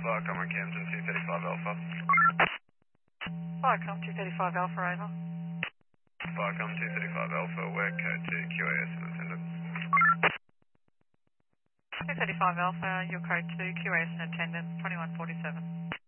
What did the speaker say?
Viacom on Camden 235 Alpha. Viacom 235 Alpha, over. Viacom 235 Alpha, we're code 2 QAS in attendance. 235 Alpha, your code 2, QAS in attendance, 2147.